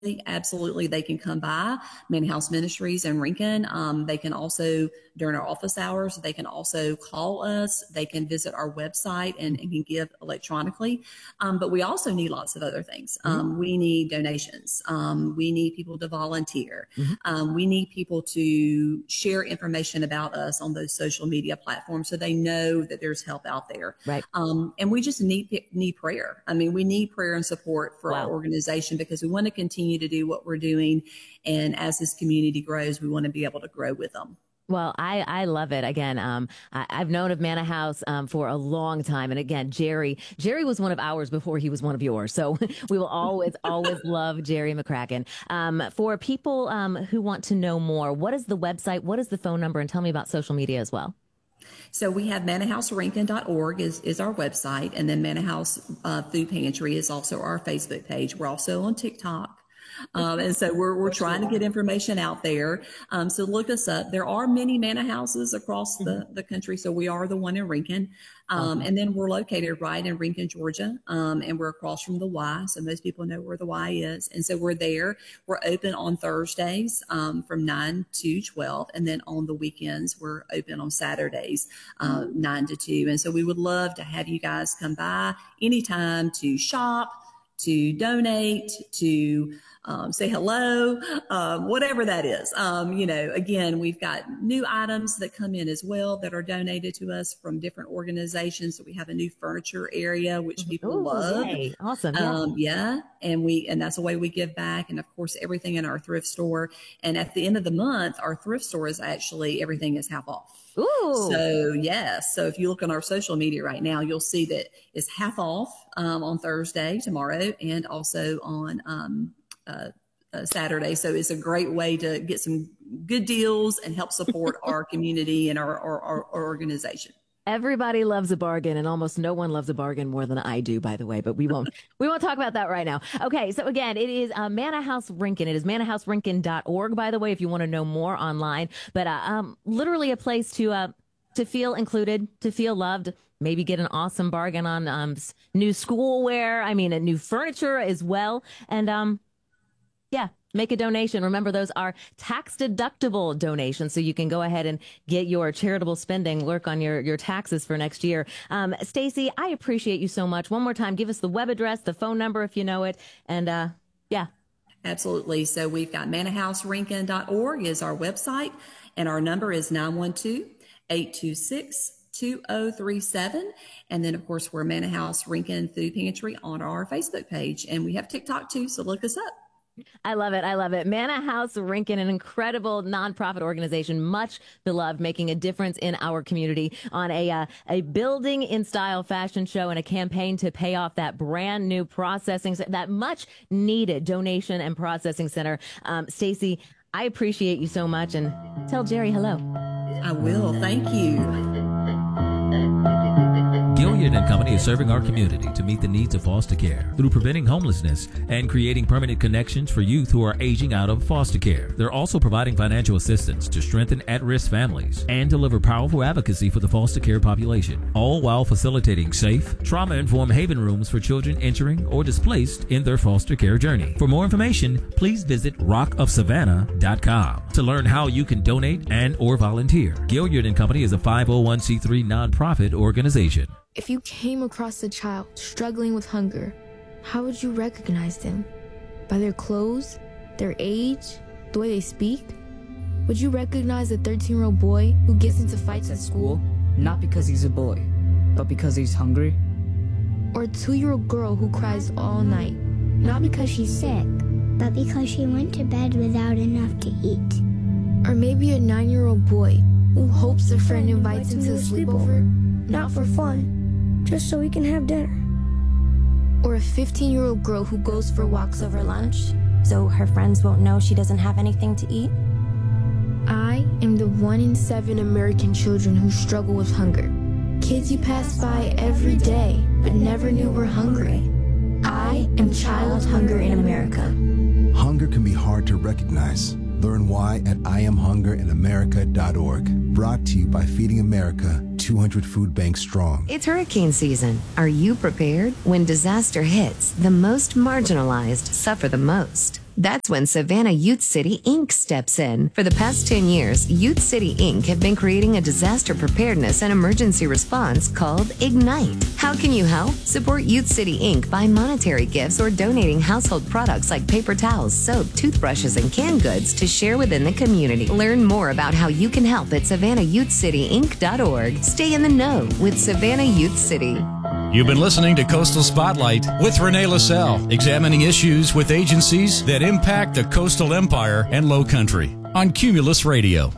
absolutely, they can come by Man House Ministries in Rincon. They can also, during our office hours, they can also call us. They can visit our website and can give electronically. But we also need lots of other things. We need donations. We need people to volunteer. We need people to share information about us on those social media platforms so they know that there's help out there. Right. And we just need prayer. I mean, we need prayer and support for our organization because we want to continue to do what we're doing. And as this community grows, we want to be able to grow with them. Well, I love it. Again, I've known of Manna House for a long time. And again, Jerry was one of ours before he was one of yours. So we will always love Jerry McCracken. For people who want to know more, what is the website? What is the phone number? And tell me about social media as well. So we have manahouselincoln.org is our website. And then Manna House Food Pantry is also our Facebook page. We're also on TikTok. And so we're trying to get information out there. So look us up. There are many Manna Houses across the country. So we are the one in Rincon. And then we're located right in Rincon, Georgia. And we're across from the Y. So most people know where the Y is. And so we're there. We're open on Thursdays from 9 to 12. And then on the weekends, we're open on Saturdays, 9 to 2. And so we would love to have you guys come by anytime to shop, to donate, to say hello, whatever that is. Again, we've got new items that come in as well that are donated to us from different organizations. So we have a new furniture area, which people love. Yay. Awesome. And that's the way we give back. And of course, everything in our thrift store. And at the end of the month, our thrift store is actually, everything is half off. Ooh. So yes. So if you look on our social media right now, you'll see that it's half off on Thursday, tomorrow, and also on Saturday. So it's a great way to get some good deals and help support our community and our organization. Everybody loves a bargain, and almost no one loves a bargain more than I do, by the way, but we won't talk about that right now. Okay. So again, it is Manna House Rincon. It is manahouselincoln.org, by the way, if you want to know more online, but literally a place to feel included, to feel loved, maybe get an awesome bargain on new schoolwear. I mean, new furniture as well. And make a donation. Remember, those are tax-deductible donations, so you can go ahead and get your charitable spending, work on your taxes for next year. Stacy, I appreciate you so much. One more time, give us the web address, the phone number if you know it, and Absolutely. So we've got manahouselincoln.org is our website, and our number is 912-826-2037. And then, of course, we're Manna House Rincon Food Pantry on our Facebook page. And we have TikTok, too, so look us up. I love it. I love it. Manna House Rincon, an incredible nonprofit organization, much beloved, making a difference in our community on a building in style fashion show and a campaign to pay off that brand new that much needed donation and processing center. Stacy, I appreciate you so much, and tell Jerry hello. I will. Thank you. Gilliard and Company is serving our community to meet the needs of foster care through preventing homelessness and creating permanent connections for youth who are aging out of foster care. They're also providing financial assistance to strengthen at-risk families and deliver powerful advocacy for the foster care population, all while facilitating safe, trauma-informed haven rooms for children entering or displaced in their foster care journey. For more information, please visit rockofsavannah.com to learn how you can donate and or volunteer. Gilliard and Company is a 501c3 nonprofit organization. If you came across a child struggling with hunger, how would you recognize them? By their clothes, their age, the way they speak? Would you recognize a 13-year-old boy who gets into fights at school? Not because he's a boy, but because he's hungry? Or a 2-year-old girl who cries all night? Not because she's sick, but because she went to bed without enough to eat. Or maybe a 9-year-old boy who hopes a friend invites him to a sleepover? Not for fun, just so we can have dinner. Or a 15-year-old girl who goes for walks over lunch, so her friends won't know she doesn't have anything to eat? I am the 1 in 7 American children who struggle with hunger. Kids you pass by every day, but never knew were hungry. I am child hunger in America. Hunger can be hard to recognize. Learn why at IamHungerInAmerica.org. Brought to you by Feeding America, 200 food banks strong. It's hurricane season. Are you prepared? When disaster hits, the most marginalized suffer the most. That's when Savannah Youth City Inc. steps in. For the past 10 years, Youth City Inc. have been creating a disaster preparedness and emergency response called Ignite. How can you help? Support Youth City Inc. by monetary gifts or donating household products like paper towels, soap, toothbrushes, and canned goods to share within the community. Learn more about how you can help at SavannahYouthCityInc.org. Stay in the know with Savannah Youth City. You've been listening to Coastal Spotlight with Renee LaSalle, examining issues with agencies that impact the coastal empire and low country on Cumulus Radio.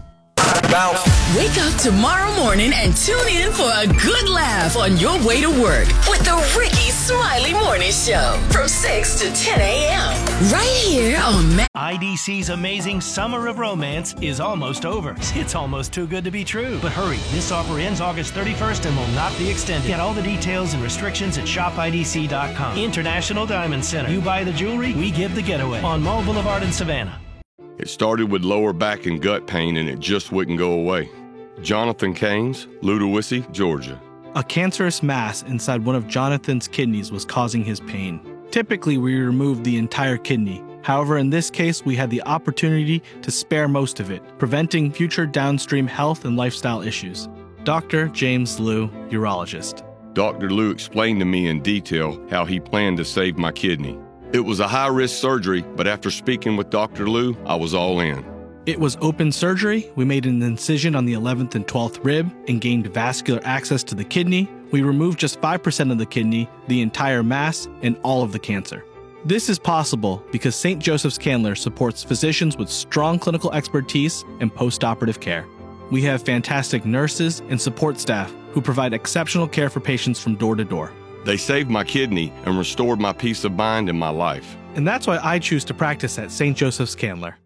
Wake up tomorrow morning and tune in for a good laugh on your way to work with the Ricky Smiley Morning Show from 6 to 10 a.m. right here on IDC's amazing Summer of Romance is almost over. It's almost too good to be true. But hurry, this offer ends August 31st and will not be extended. Get all the details and restrictions at shopidc.com. International Diamond Center. You buy the jewelry, we give the getaway on Mall Boulevard in Savannah. It started with lower back and gut pain, and it just wouldn't go away. Jonathan Keynes, Ludowici, Georgia. A cancerous mass inside one of Jonathan's kidneys was causing his pain. Typically, we remove the entire kidney. However, in this case, we had the opportunity to spare most of it, preventing future downstream health and lifestyle issues. Dr. James Liu, urologist. Dr. Liu explained to me in detail how he planned to save my kidney. It was a high-risk surgery, but after speaking with Dr. Liu, I was all in. It was open surgery. We made an incision on the 11th and 12th rib and gained vascular access to the kidney. We removed just 5% of the kidney, the entire mass, and all of the cancer. This is possible because St. Joseph's Candler supports physicians with strong clinical expertise and post-operative care. We have fantastic nurses and support staff who provide exceptional care for patients from door to door. They saved my kidney and restored my peace of mind in my life. And that's why I choose to practice at St. Joseph's Candler.